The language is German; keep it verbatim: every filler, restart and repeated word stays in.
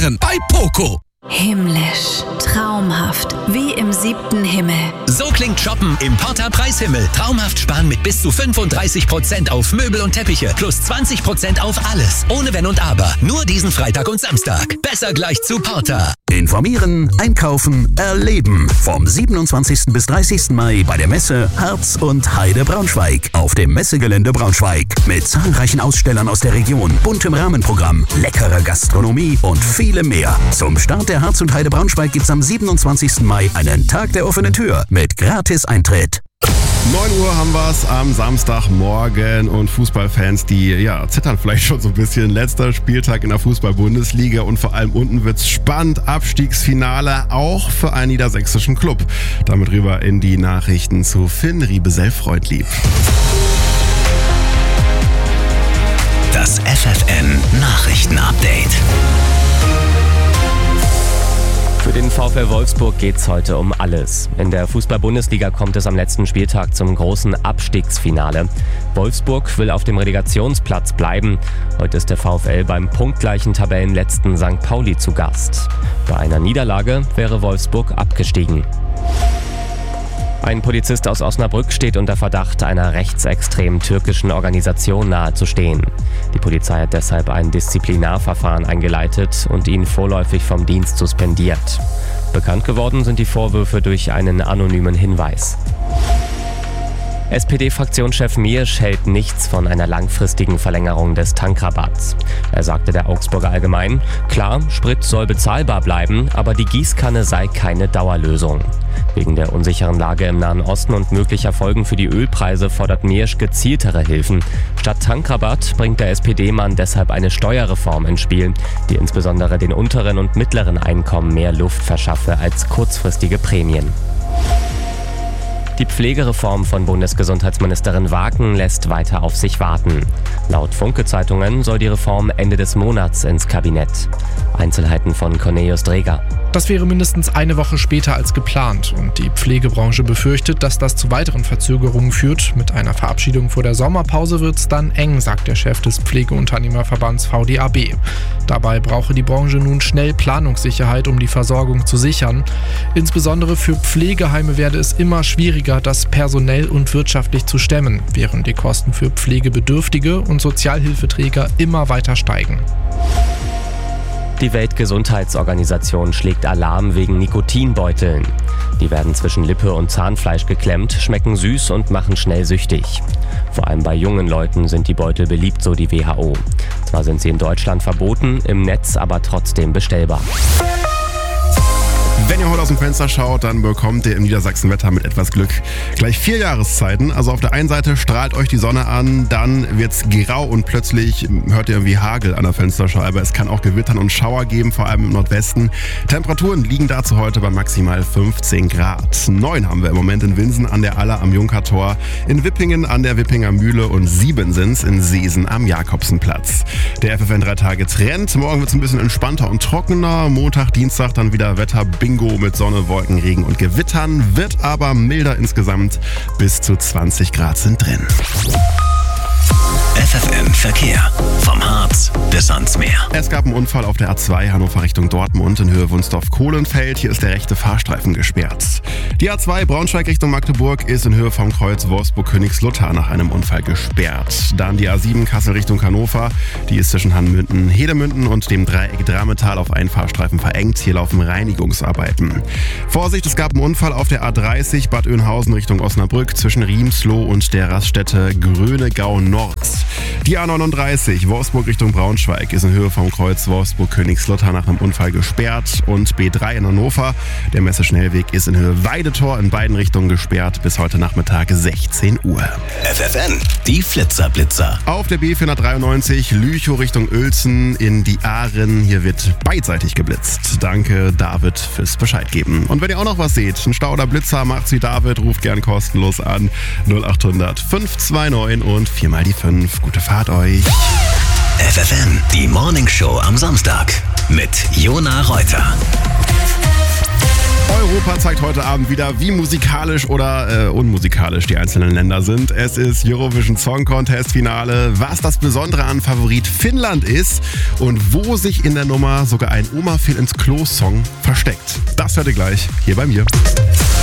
Premieren bei Poco. Himmlisch, traumhaft, wie im siebten Himmel. So klingt Shoppen im Porta Preishimmel. Traumhaft sparen mit bis zu fünfunddreißig Prozent auf Möbel und Teppiche plus zwanzig Prozent auf alles. Ohne Wenn und Aber. Nur diesen Freitag und Samstag. Besser gleich zu Porta. Informieren, einkaufen, erleben. Vom siebenundzwanzigsten bis dreißigsten Mai bei der Messe Harz und Heide Braunschweig. Auf dem Messegelände Braunschweig. Mit zahlreichen Ausstellern aus der Region, buntem Rahmenprogramm, leckerer Gastronomie und vielem mehr. Zum Start der Harz und Heide Braunschweig gibt's am siebenundzwanzigsten Mai einen Tag der offenen Tür mit Gratis-Eintritt. neun Uhr haben wir es am Samstagmorgen und Fußballfans, die ja zittern vielleicht schon so ein bisschen. Letzter Spieltag in der Fußball-Bundesliga und vor allem unten wird's spannend. Abstiegsfinale auch für einen niedersächsischen Club. Damit rüber in die Nachrichten zu Finn Riebesell-Freundlieb. Das F F N Nachrichten-Update. Für den VfL Wolfsburg geht's heute um alles. In der Fußball-Bundesliga kommt es am letzten Spieltag zum großen Abstiegsfinale. Wolfsburg will auf dem Relegationsplatz bleiben. Heute ist der VfL beim punktgleichen Tabellenletzten Sankt Pauli zu Gast. Bei einer Niederlage wäre Wolfsburg abgestiegen. Ein Polizist aus Osnabrück steht unter Verdacht, einer rechtsextremen türkischen Organisation nahezustehen. Die Polizei hat deshalb ein Disziplinarverfahren eingeleitet und ihn vorläufig vom Dienst suspendiert. Bekannt geworden sind die Vorwürfe durch einen anonymen Hinweis. S P D-Fraktionschef Miersch hält nichts von einer langfristigen Verlängerung des Tankrabatts. Er sagte der Augsburger Allgemein, klar, Sprit soll bezahlbar bleiben, aber die Gießkanne sei keine Dauerlösung. Wegen der unsicheren Lage im Nahen Osten und möglicher Folgen für die Ölpreise fordert Miersch gezieltere Hilfen. Statt Tankrabatt bringt der S P D-Mann deshalb eine Steuerreform ins Spiel, die insbesondere den unteren und mittleren Einkommen mehr Luft verschaffe als kurzfristige Prämien. Die Pflegereform von Bundesgesundheitsministerin Waken lässt weiter auf sich warten. Laut Funke-Zeitungen soll die Reform Ende des Monats ins Kabinett. Einzelheiten von Cornelius Dreger. Das wäre mindestens eine Woche später als geplant und die Pflegebranche befürchtet, dass das zu weiteren Verzögerungen führt. Mit einer Verabschiedung vor der Sommerpause wird's dann eng, sagt der Chef des Pflegeunternehmerverbands V D A B. Dabei brauche die Branche nun schnell Planungssicherheit, um die Versorgung zu sichern. Insbesondere für Pflegeheime werde es immer schwieriger, das personell und wirtschaftlich zu stemmen, während die Kosten für Pflegebedürftige und Sozialhilfeträger immer weiter steigen. Die Weltgesundheitsorganisation schlägt Alarm wegen Nikotinbeuteln. Die werden zwischen Lippe und Zahnfleisch geklemmt, schmecken süß und machen schnell süchtig. Vor allem bei jungen Leuten sind die Beutel beliebt, so die W H O. Zwar sind sie in Deutschland verboten, im Netz aber trotzdem bestellbar. Wenn ihr heute aus dem Fenster schaut, dann bekommt ihr im Niedersachsen-Wetter mit etwas Glück gleich vier Jahreszeiten. Also auf der einen Seite strahlt euch die Sonne an, dann wird's grau und plötzlich hört ihr irgendwie Hagel an der Fensterscheibe. Es kann auch Gewittern und Schauer geben, vor allem im Nordwesten. Temperaturen liegen dazu heute bei maximal fünfzehn Grad. neun haben wir im Moment in Winsen an der Aller am Junkertor, in Wippingen an der Wippinger Mühle und sieben sind's in Seesen am Jakobsenplatz. Der F F N drei Tage Trend. Morgen wird's ein bisschen entspannter und trockener. Montag, Dienstag dann wieder Wetter Bingo mit Sonne, Wolken, Regen und Gewittern, wird aber milder insgesamt. Bis zu zwanzig Grad sind drin. F F N Verkehr. Vom Harz bis ans Meer. Es gab einen Unfall auf der A zwei Hannover Richtung Dortmund in Höhe Wunsdorf-Kohlenfeld. Hier ist der rechte Fahrstreifen gesperrt. Die A zwei Braunschweig Richtung Magdeburg ist in Höhe vom Kreuz Wolfsburg-Königslutter nach einem Unfall gesperrt. Dann die A sieben Kassel Richtung Hannover. Die ist zwischen Hanmünden, Hedemünden und dem Dreieck Drametal auf einen Fahrstreifen verengt. Hier laufen Reinigungsarbeiten. Vorsicht, es gab einen Unfall auf der A dreißig Bad Oeynhausen Richtung Osnabrück zwischen Riemsloh und der Raststätte Grönegau Nord. Die A neununddreißig Wolfsburg Richtung Braunschweig ist in Höhe vom Kreuz Wolfsburg-Königslutter nach einem Unfall gesperrt. Und B drei in Hannover, der Messeschnellweg ist in Höhe Weidetor in beiden Richtungen gesperrt bis heute Nachmittag sechzehn Uhr. F F N, die Flitzerblitzer. Auf der B vierhundertdreiundneunzig Lüchow Richtung Uelzen in die Ahren. Hier wird beidseitig geblitzt. Danke David fürs Bescheid geben. Und wenn ihr auch noch was seht, ein Stau oder Blitzer, macht's wie David, ruft gern kostenlos an null acht hundert fünf zwei neun und viermal die fünf. Gute Fahrt euch. F F N, die Morning Show am Samstag mit Jona Reuter. Europa zeigt heute Abend wieder, wie musikalisch oder äh, unmusikalisch die einzelnen Länder sind. Es ist Eurovision Song Contest Finale, was das Besondere an Favorit Finnland ist und wo sich in der Nummer sogar ein Oma fiel ins Klo Song versteckt. Das hört ihr gleich hier bei mir.